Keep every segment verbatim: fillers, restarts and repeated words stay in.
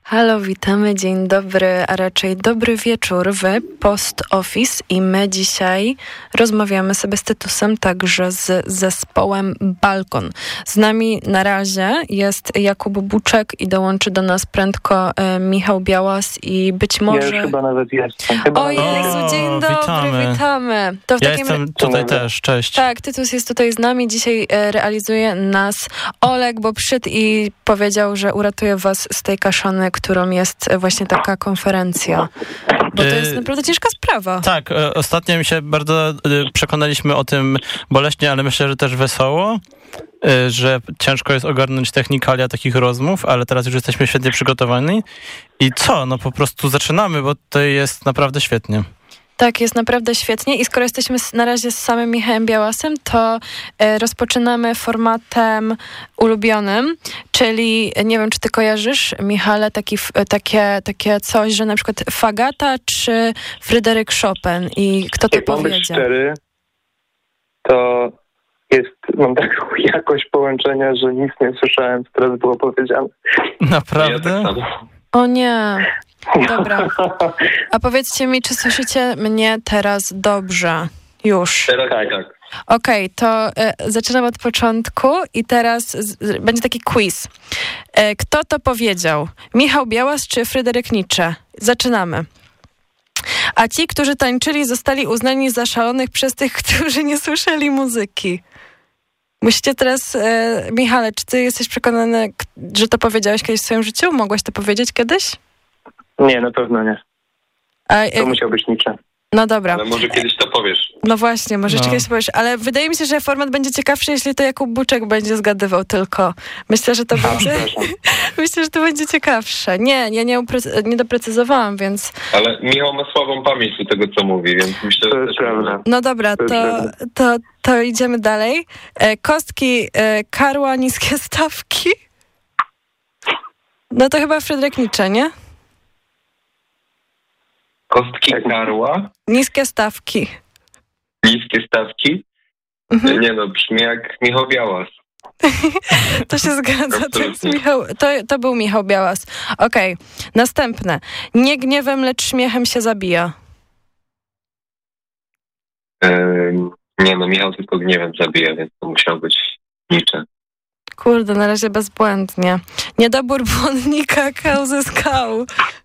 Halo, witamy, dzień dobry, a raczej dobry wieczór w Post Office i my dzisiaj rozmawiamy sobie z Tytusem, także z zespołem Balkon. Z nami na razie jest Jakub Buczek i dołączy do nas prędko e, Michał Białas i być może... Ja już chyba nawet jestem. Chyba o Jezu, dzień dobry, witamy. witamy. To w ja takim... jestem tutaj też, cześć. Tak, Tytus jest tutaj z nami, dzisiaj e, realizuje nas Olek, bo przyszedł i powiedział, że uratuje was z tej kaszany, którą jest właśnie taka konferencja. Bo to jest naprawdę ciężka sprawa. Tak, ostatnio mi się bardzo przekonaliśmy o tym boleśnie, ale myślę, że też wesoło, że ciężko jest ogarnąć technikalia takich rozmów, ale teraz już jesteśmy świetnie przygotowani. I co? No po prostu zaczynamy, bo to jest naprawdę świetnie. Tak, jest naprawdę świetnie i skoro jesteśmy na razie z samym Michałem Białasem, to e, rozpoczynamy formatem ulubionym, czyli nie wiem, czy ty kojarzysz, Michale, taki, takie, takie coś, że na przykład Fagata czy Fryderyk Chopin i kto to Jak mam być powiedział? szczery, to jest, mam taką jakość połączenia, że nic nie słyszałem, co teraz było powiedziane. Naprawdę? Ja tak samo. O nie... Dobra. A powiedzcie mi, czy słyszycie mnie teraz dobrze? Już. Teraz tak, tak. Okej, okay, to e, zaczynam od początku i teraz z, będzie taki quiz. E, kto to powiedział? Michał Białas czy Fryderyk Nietzsche? Zaczynamy. A ci, którzy tańczyli, zostali uznani za szalonych przez tych, którzy nie słyszeli muzyki. Musicie teraz, e, Michale, czy ty jesteś przekonany, że to powiedziałeś kiedyś w swoim życiu? Mogłaś to powiedzieć kiedyś? Nie, na pewno nie. A, to musiał być Nietzsche. No dobra. Ale może kiedyś to powiesz. No właśnie, może no. kiedyś to powiesz. Ale wydaje mi się, że format będzie ciekawszy, jeśli to Jakub Buczek będzie zgadywał tylko. Myślę, że to A, będzie... Myślę, że to będzie ciekawsze. Nie, ja nie, upre- nie doprecyzowałam, więc... Ale Michał ma słabą pamięć do tego, co mówi, więc myślę, To że... jest prawda. No dobra, To to, jest to, to idziemy dalej. E, kostki, e, karła, niskie stawki. No to chyba Fryderyk Nietzsche, nie? Kostki karła, Niskie stawki. niskie stawki. Mhm. Nie no, brzmi jak Michał Białas. To się zgadza, to, jest Absolutnie. Michał, to, to był Michał Białas. Okej, okay. Następne. Nie gniewem, lecz śmiechem się zabija. Eee, nie no, Michał tylko gniewem zabija, więc to musiał być Nietzsche. Kurde, na razie bezbłędnie. Niedobór błonnika, kał ze skał.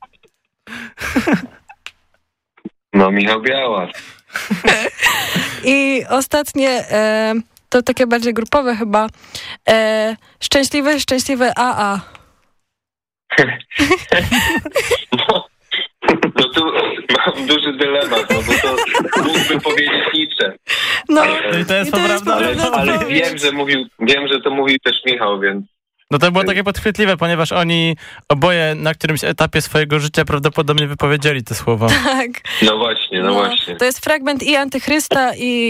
No, Michał Białas. I ostatnie, e, to takie bardziej grupowe chyba. E, szczęśliwy, szczęśliwy A A. No, no tu mam duży dylemat, no bo to mógłbym powiedzieć Nietzsche. No, No i to jest poprawna Ale, poprawna ale odpowiedź. wiem, że mówił, wiem, że to mówił też Michał, więc... No to było takie podchwytliwe, ponieważ oni oboje na którymś etapie swojego życia prawdopodobnie wypowiedzieli te słowa. Tak. No właśnie, no, No, właśnie. to jest fragment i Antychrysta, i